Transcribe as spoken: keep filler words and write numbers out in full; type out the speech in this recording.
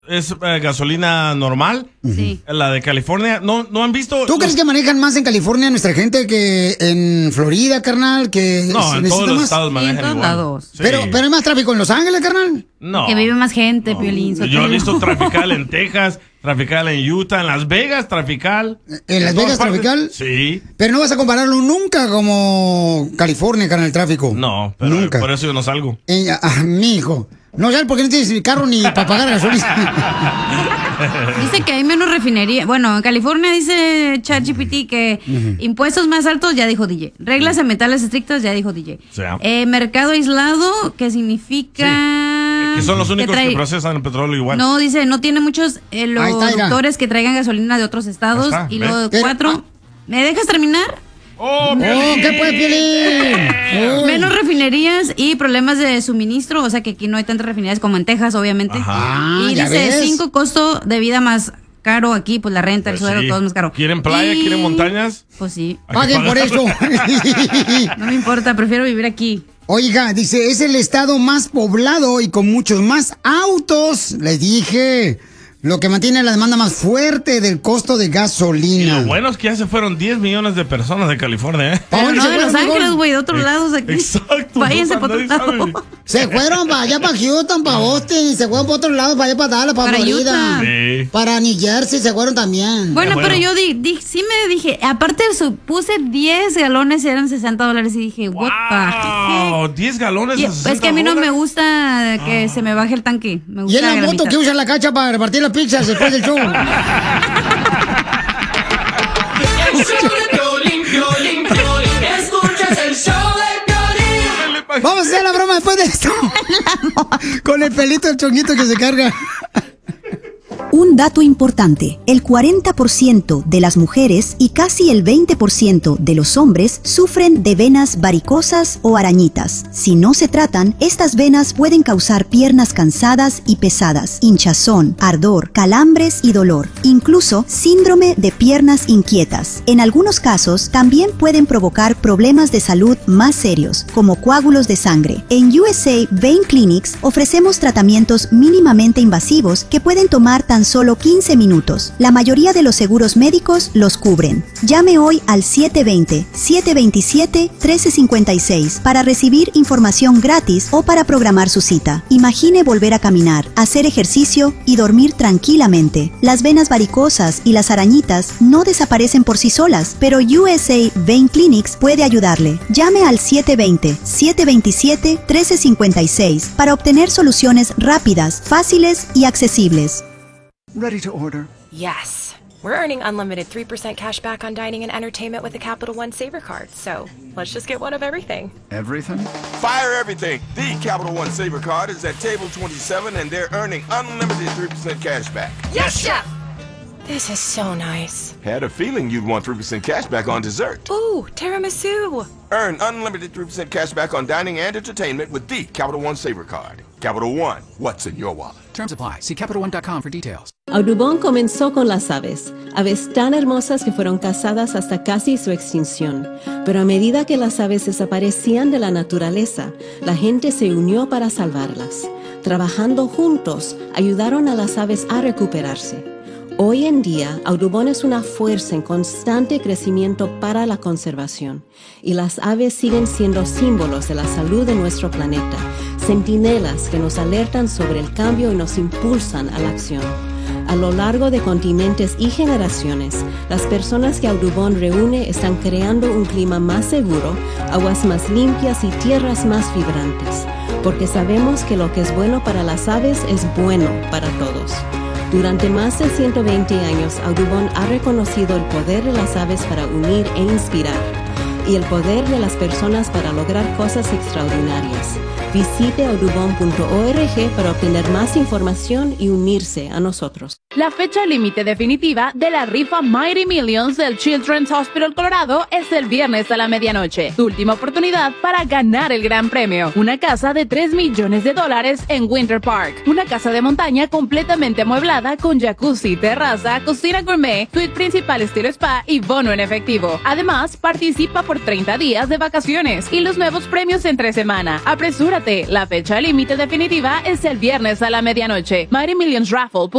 es eh, gasolina normal. Sí. La de California. ¿No, no han visto? ¿Tú crees que manejan más en California nuestra gente que en Florida, carnal? Que No, en todos los más? estados manejan en todos igual. lados. Sí. Pero, pero hay más tráfico en Los Ángeles, carnal. No. Que vive más gente, Piolín. Yo he visto trafical en Texas, trafical en Utah, en Las Vegas, trafical. ¿En Las Vegas trafical? Sí. Pero no vas a compararlo nunca como California, carnal, el tráfico. No, pero Nunca. por eso yo no salgo. Eh, ah, mi hijo. No sabes por qué no tienes carro ni para pagar gasolina. Dice que hay menos refinería. Bueno, en California dice ChatGPT que uh-huh. impuestos más altos, ya dijo D J. Reglas uh-huh. ambientales estrictas, ya dijo D J. O sea. eh, mercado aislado, que significa... Sí. Que son los únicos que, trae... que procesan el petróleo igual. No, dice, no tiene muchos eh, los productores que traigan gasolina de otros estados. Está, y los cuatro... ¿Me dejas terminar? ¡Oh, oh qué puede, Piolín! Menos refinerías y problemas de suministro, o sea que aquí no hay tantas refinerías como en Texas, obviamente. Ajá. Y ¿Ya dice, ves? cinco, costo de vida más caro aquí, pues la renta, pues el suelo, sí. todo es más caro. ¿Quieren playa? Y... ¿Quieren montañas? Pues sí. Paguen por eso. No me importa, prefiero vivir aquí. Oiga, dice, es el estado más poblado y con muchos más autos. Les dije... Lo que mantiene la demanda más fuerte del costo de gasolina. Y lo bueno es que ya se fueron diez millones de personas de California, ¿eh? Pero no de Los Ángeles, güey, de otros lados aquí. Exacto. Váyanse para otro lado. Se fueron para allá, para Houston, para Austin, se fueron para otro lado, para allá, para Dallas, para, para Florida. Sí. Para New Jersey se fueron también. Bueno, bueno. pero yo di, di, sí me dije, aparte de eso, puse diez galones y eran sesenta dólares y dije, what wow, the... diez galones y, es que a mí no me gusta que ah. se me baje el tanque. Me gusta y es la, la moto que usa la cacha para repartir las pizzas después del show. El show de Piolín, Piolín, Piolín. Escuchas el show de Piolín. Vamos a hacer la broma después de esto. Con el pelito del chonguito que se carga. Un dato importante, el cuarenta por ciento de las mujeres y casi el veinte por ciento de los hombres sufren de venas varicosas o arañitas. Si no se tratan, estas venas pueden causar piernas cansadas y pesadas, hinchazón, ardor, calambres y dolor, incluso síndrome de piernas inquietas. En algunos casos, también pueden provocar problemas de salud más serios, como coágulos de sangre. En U S A Vein Clinics ofrecemos tratamientos mínimamente invasivos que pueden tomar tan solo quince minutos. La mayoría de los seguros médicos los cubren. Llame hoy al siete dos cero, siete dos siete, uno tres cinco seis para recibir información gratis o para programar su cita. Imagine volver a caminar, hacer ejercicio y dormir tranquilamente. Las venas varicosas y las arañitas no desaparecen por sí solas, pero U S A Vein Clinics puede ayudarle. Llame al siete dos cero, siete dos siete, uno tres cinco seis para obtener soluciones rápidas, fáciles y accesibles. Ready to order? Yes. We're earning unlimited three percent cash back on dining and entertainment with the Capital One Saver Card. So, let's just get one of everything. Everything? Fire everything. The Capital One Saver Card is at table twenty-seven and they're earning unlimited three percent cash back. Yes, Chef! This is so nice. Had a feeling you'd want three percent cash back on dessert. Ooh, tiramisu. Earn unlimited three percent cash back on dining and entertainment with the Capital One Saver Card. Capital One, what's in your wallet? Terms apply. See Capital One dot com for details. Audubon comenzó con las aves, aves tan hermosas que fueron cazadas hasta casi su extinción. Pero a medida que las aves desaparecían de la naturaleza, la gente se unió para salvarlas. Trabajando juntos, ayudaron a las aves a recuperarse. Hoy en día, Audubon es una fuerza en constante crecimiento para la conservación, y las aves siguen siendo símbolos de la salud de nuestro planeta, centinelas que nos alertan sobre el cambio y nos impulsan a la acción. A lo largo de continentes y generaciones, las personas que Audubon reúne están creando un clima más seguro, aguas más limpias y tierras más vibrantes, porque sabemos que lo que es bueno para las aves es bueno para todos. Durante más de ciento veinte años, Audubon ha reconocido el poder de las aves para unir e inspirar, y el poder de las personas para lograr cosas extraordinarias. Visite audubon punto org para obtener más información y unirse a nosotros. La fecha límite definitiva de la rifa Mighty Millions del Children's Hospital Colorado es el viernes a la medianoche. Tu última oportunidad para ganar el gran premio. Una casa de tres millones de dólares en Winter Park. Una casa de montaña completamente amueblada con jacuzzi, terraza, cocina gourmet, suite principal estilo spa y bono en efectivo. Además, participa por treinta días de vacaciones y los nuevos premios entre semana. Apresúrate Apúrate, la fecha límite definitiva es el viernes a la medianoche. Mighty Millions Raffle